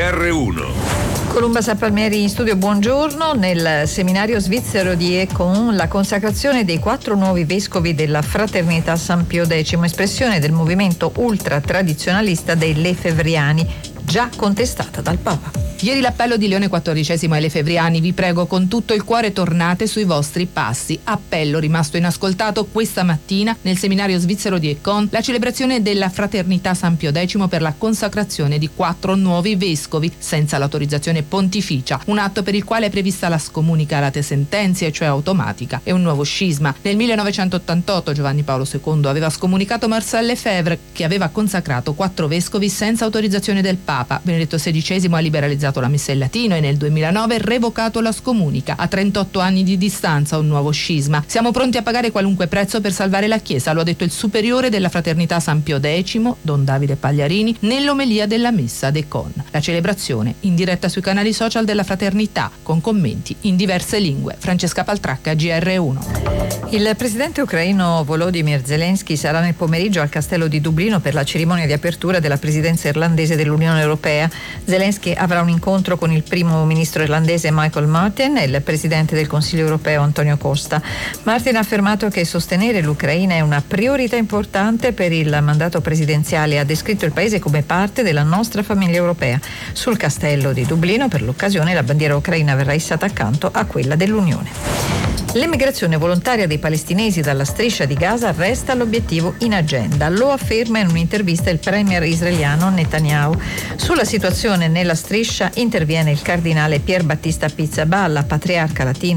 GR1. Columba Sappalmieri in studio, buongiorno. Nel seminario svizzero di Econ, la consacrazione dei 4 nuovi vescovi della Fraternità San Pio X, espressione del movimento ultra-tradizionalista dei Lefevriani, già contestata dal Papa. Ieri l'appello di Leone XIV ai Lefevriani: vi prego con tutto il cuore, tornate sui vostri passi. Appello rimasto inascoltato questa mattina nel seminario svizzero di Econ, la celebrazione della Fraternità San Pio X per la consacrazione di 4 nuovi vescovi senza l'autorizzazione pontificia, un atto per il quale è prevista la scomunica late sentenze, cioè automatica, e un nuovo scisma. Nel 1988 Giovanni Paolo II aveva scomunicato Marcel Lefebvre, che aveva consacrato 4 vescovi senza autorizzazione del Papa. Benedetto XVI ha liberalizzato la messa in latino e nel 2009 revocato la scomunica. A 38 anni di distanza un nuovo scisma. Siamo pronti a pagare qualunque prezzo per salvare la Chiesa, lo ha detto il superiore della Fraternità San Pio X, Don Davide Pagliarini, nell'omelia della messa d'Econ. La celebrazione in diretta sui canali social della Fraternità, con commenti in diverse lingue. Francesca Paltracca, GR1. Il presidente ucraino Volodymyr Zelensky sarà nel pomeriggio al castello di Dublino per la cerimonia di apertura della presidenza irlandese dell'Unione Europea. Zelensky avrà un incontro con il primo ministro irlandese Michael Martin e il presidente del Consiglio europeo Antonio Costa. Martin ha affermato che sostenere l'Ucraina è una priorità importante per il mandato presidenziale e ha descritto il paese come parte della nostra famiglia europea. Sul castello di Dublino, per l'occasione, la bandiera ucraina verrà issata accanto a quella dell'Unione. L'emigrazione volontaria dei palestinesi dalla striscia di Gaza resta l'obiettivo in agenda, lo afferma in un'intervista il premier israeliano Netanyahu. Sulla situazione nella striscia interviene il cardinale Pier Battista Pizzaballa, patriarca latino